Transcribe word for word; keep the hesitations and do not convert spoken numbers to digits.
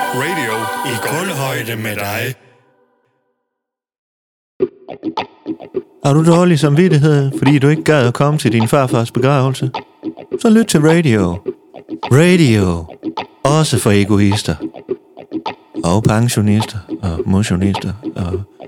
Radio i guldhøjde med dig. Har du dårlig samvittighed, fordi du ikke gad at komme til din farfars begravelse? Så lyt til radio. Radio. Også for egoister. Og pensionister og motionister og